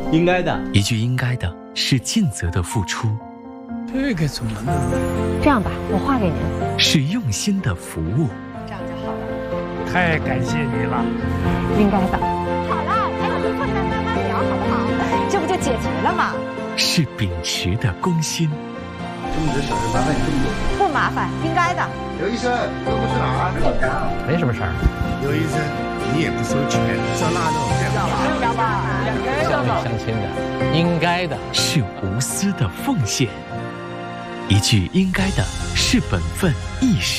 应该的。 一句应该的是尽责的付出， 这个怎么弄？ 这样吧，我画给您。 是用心的服务。 这样就好了。 太感谢你了。 应该的。好了，陪我们破蛋妈妈聊好不好？这不就解决了吗？ 是秉持的公心。 这么点小事麻烦你这么多。 不麻烦，应该的。 刘医生，都不是哪儿？ 没什么事儿。 刘医生，你也不收钱，烧腊肉。 乡里乡亲的，应该的。 是无私的奉献。一句应该的是本分意识。